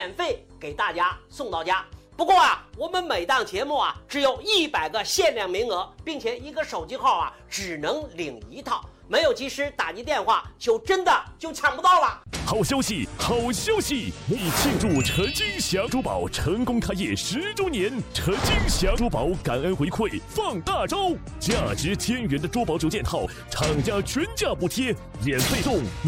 免费给大家送到家。不过啊，我们每档节目啊只有100个限量名额，并且一个手机号啊只能领1套，没有及时打击电话真的抢不到了。 好消息，好消息！为庆祝陈金祥珠宝成功开业10周年，陈金祥珠宝感恩回馈放大招，价值1000元的珠宝9件套，厂家全价补贴，免费送